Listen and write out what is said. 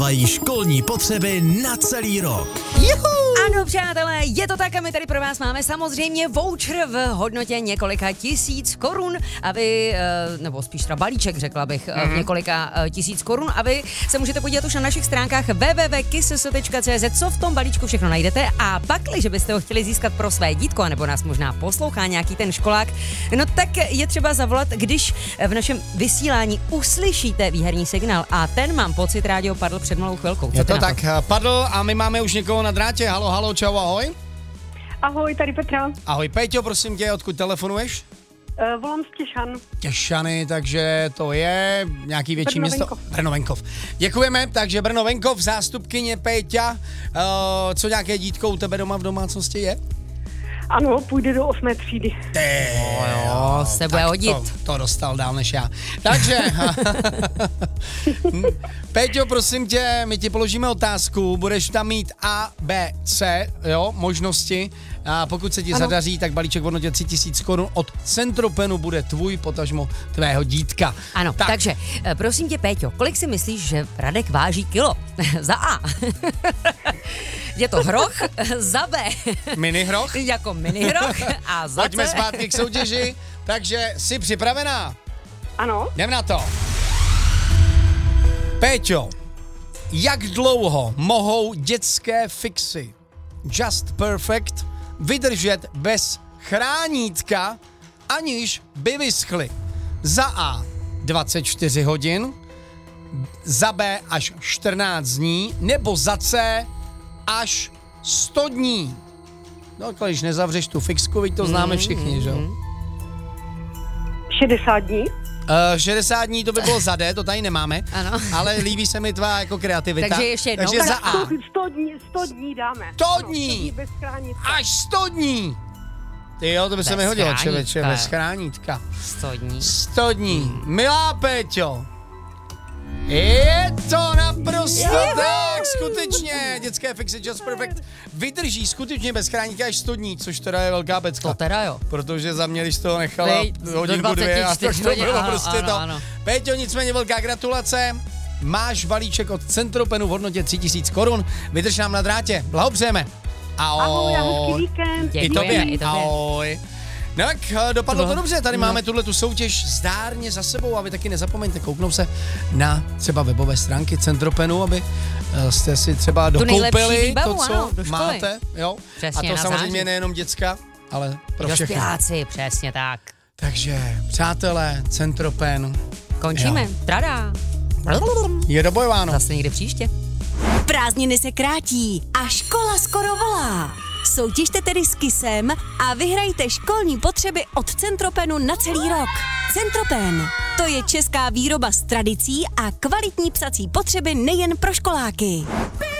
Mají školní potřeby na celý rok. Juhu! Ano, přátelé, je to tak a my tady pro vás máme samozřejmě voucher v hodnotě několika tisíc korun, aby, nebo spíš teda balíček, řekla bych, v několika tisíc korun, a vy se můžete podívat už na našich stránkách www.kiss.cz, co v tom balíčku všechno najdete, a pakli, že byste ho chtěli získat pro své dítko, nebo nás možná poslouchá nějaký ten školák, no tak je třeba zavolat, když v našem vysílání uslyšíte výherní signál, a ten, mám pocit, rádio padl před malou chvilkou. Je to tak, padl a my máme už někoho na drátě. Halo, čau, ahoj. Ahoj, tady Petra. Ahoj, Péťo, prosím tě, odkud telefonuješ? Volám z Těšan. Těšany, takže to je nějaký větší město. Brno-Venkov. Děkujeme, takže Brno-Venkov, zástupkyně Péťa. Co nějaké dítko u tebe doma v domácnosti je? Ano, půjde do 8. třídy. Jo, se bude hodit. To dostal dál než já. Takže, Péťo, prosím tě, my ti položíme otázku, budeš tam mít A, B, C, jo, možnosti, a pokud se ti zadaří, tak balíček v hodnotě 3000 korun od Centropenu bude tvůj, potažmo tvého dítka. Ano, tak. Takže, prosím tě, Péťo, kolik si myslíš, že Radek váží kilo? Za A. Je to hroch, za B. Minihroch? Jako minihroch, a za Pojďme C. zpátky k soutěži, takže jsi připravená? Ano. Jdem na to. Péťo, jak dlouho mohou dětské fixy Just Perfect vydržet bez chránítka, aniž by vyschly? Za A 24 hodin, za B až 14 dní, nebo za C až 100 dní. No, když nezavřeš tu fixku, to známe všichni, že jo? 60 dní. 60 dní to by bylo za D, to tady nemáme, Ano. ale líbí se mi tvá jako kreativita. Takže ještě jednou. Takže za A. 100 dní dáme. 100 Ano, dní. 100 dní bez chránice. Až 100 dní! Ty jo, to by se Bez mi hodilo, chránítka. člověče, bez chránítka. 100 dní. 100 dní. Milá Péťo, je to naprosto tak, skutečně. Dětské fixy Just Perfect vydrží skutečně bez chránítka až 100 dní, což teda je velká pecka. To teda jo. Protože za mě, když to nechala Do hodinku 2 a to 24 bylo ano, prostě ano, to. ano. Péťo, nicméně velká gratulace. Máš balíček od Centropenu v hodnotě 3000 korun. Vydrž nám na drátě. Blahopřejeme. Ahoj, a hezký víkend. I tobě. I tobě. Ahoj. No tak, dopadlo to dobře, tady No. máme tu soutěž zdárně za sebou, a vy taky nezapomeňte kouknout se na třeba webové stránky Centropenu, aby jste si třeba dokoupili nejlepší výbavu, to, co ano, do školy. máte. Jo? Přesně, a to na samozřejmě září. nejenom děcka, ale pro všechny. Dospěláci, přesně tak. Takže, přátelé, Centropen Končíme. Jo. Tradá. je dobojováno. Zase někdy příště. Prázdniny se krátí a škola skoro volá. Soutěžte tedy s Kissem a vyhrajte školní potřeby od Centropenu na celý rok. Centropen, to je česká výroba s tradicí a kvalitní psací potřeby nejen pro školáky.